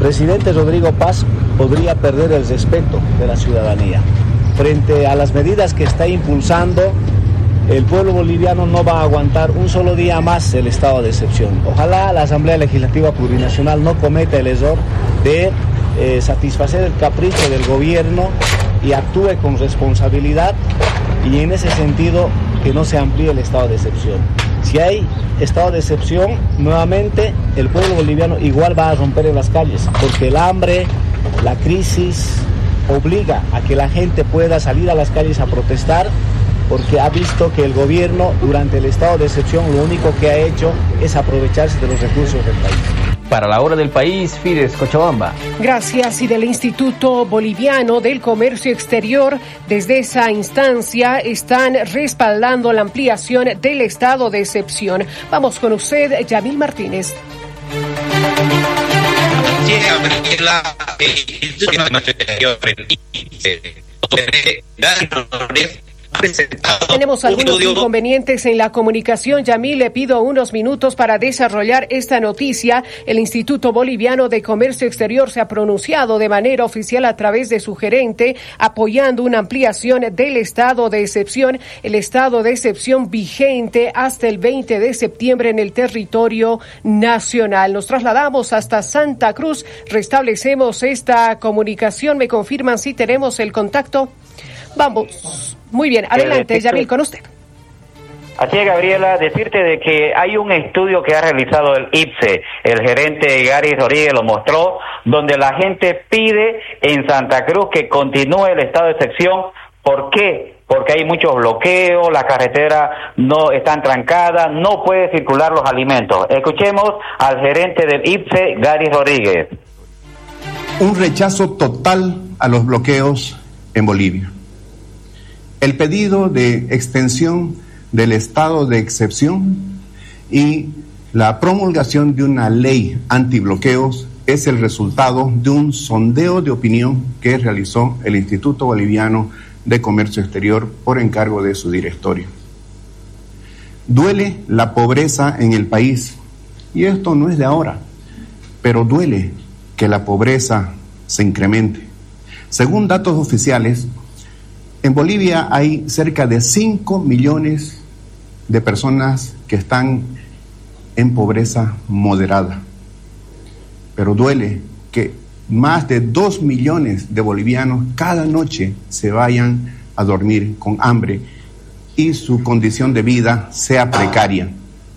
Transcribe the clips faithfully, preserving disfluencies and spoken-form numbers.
presidente Rodrigo Paz podría perder el respeto de la ciudadanía. Frente a las medidas que está impulsando, el pueblo boliviano no va a aguantar un solo día más el estado de excepción. Ojalá la Asamblea Legislativa Plurinacional no cometa el error de eh, satisfacer el capricho del gobierno y actúe con responsabilidad, y en ese sentido que no se amplíe el estado de excepción. Si hay estado de excepción, nuevamente el pueblo boliviano igual va a romper en las calles, porque el hambre, la crisis obliga a que la gente pueda salir a las calles a protestar, porque ha visto que el gobierno durante el estado de excepción lo único que ha hecho es aprovecharse de los recursos del país. Para la hora del país, Fides Cochabamba. Gracias. Y del Instituto Boliviano del Comercio Exterior, desde esa instancia están respaldando la ampliación del estado de excepción. Vamos con usted, Yamil Martínez. Tenemos algunos inconvenientes en la comunicación. Yamil, le pido unos minutos para desarrollar esta noticia. El Instituto Boliviano de Comercio Exterior se ha pronunciado de manera oficial a través de su gerente, apoyando una ampliación del estado de excepción, el estado de excepción vigente hasta el veinte de septiembre en el territorio nacional. Nos trasladamos hasta Santa Cruz, restablecemos esta comunicación. ¿Me confirman si tenemos el contacto? Vamos. Muy bien, adelante, Yamil, con usted. Así es, Gabriela, decirte de que hay un estudio que ha realizado el I P S E, el gerente Gary Rodríguez lo mostró, donde la gente pide en Santa Cruz que continúe el estado de excepción. ¿Por qué? Porque hay muchos bloqueos, las carreteras no están trancadas, no puede circular los alimentos. Escuchemos al gerente del I P S E, Gary Rodríguez. Un rechazo total a los bloqueos en Bolivia. El pedido de extensión del estado de excepción y la promulgación de una ley antibloqueos es el resultado de un sondeo de opinión que realizó el Instituto Boliviano de Comercio Exterior por encargo de su directorio. Duele la pobreza en el país, y esto no es de ahora, pero duele que la pobreza se incremente. Según datos oficiales, en Bolivia hay cerca de cinco millones de personas que están en pobreza moderada. Pero duele que más de dos millones de bolivianos cada noche se vayan a dormir con hambre y su condición de vida sea precaria.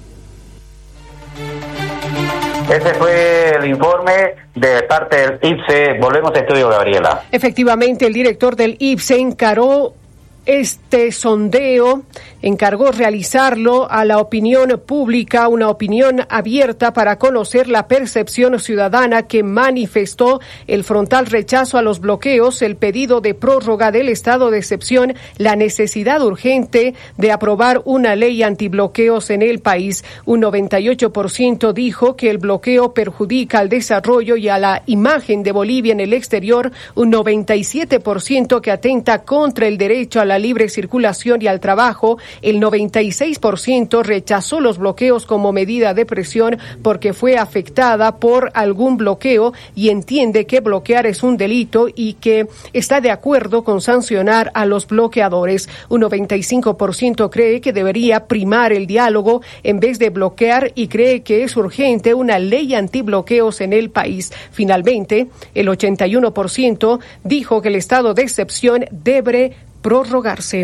Ese fue el informe de parte del I P S E. Volvemos a estudio, Gabriela. Efectivamente, el director del I P S E encaró este sondeo, encargó realizarlo a la opinión pública, una opinión abierta para conocer la percepción ciudadana que manifestó el frontal rechazo a los bloqueos, el pedido de prórroga del estado de excepción, la necesidad urgente de aprobar una ley antibloqueos en el país. Un noventa y ocho por ciento dijo que el bloqueo perjudica al desarrollo y a la imagen de Bolivia en el exterior, un noventa y siete por ciento que atenta contra el derecho a la libre circulación y al trabajo. El noventa y seis por ciento rechazó los bloqueos como medida de presión porque fue afectada por algún bloqueo y entiende que bloquear es un delito y que está de acuerdo con sancionar a los bloqueadores. Un noventa y cinco por ciento cree que debería primar el diálogo en vez de bloquear y cree que es urgente una ley antibloqueos en el país. Finalmente, el ochenta y uno por ciento dijo que el estado de excepción debe prorrogarse.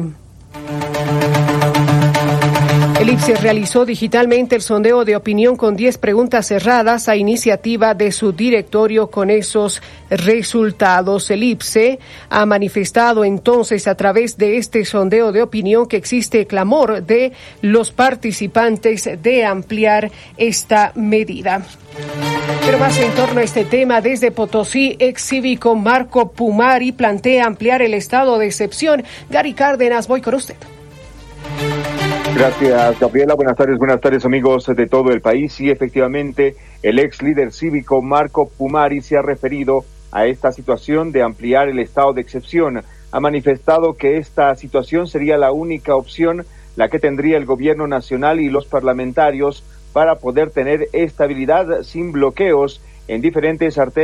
El I P S E realizó digitalmente el sondeo de opinión con diez preguntas cerradas a iniciativa de su directorio con esos resultados. El I P S E ha manifestado entonces a través de este sondeo de opinión que existe clamor de los participantes de ampliar esta medida. Pero más en torno a este tema, desde Potosí, ex cívico Marco Pumari plantea ampliar el estado de excepción. Gary Cárdenas, voy con usted. Gracias, Gabriela. Buenas tardes, buenas tardes, amigos de todo el país. Y efectivamente, el ex líder cívico Marco Pumari se ha referido a esta situación de ampliar el estado de excepción. Ha manifestado que esta situación sería la única opción, la que tendría el gobierno nacional y los parlamentarios para poder tener estabilidad sin bloqueos en diferentes arterias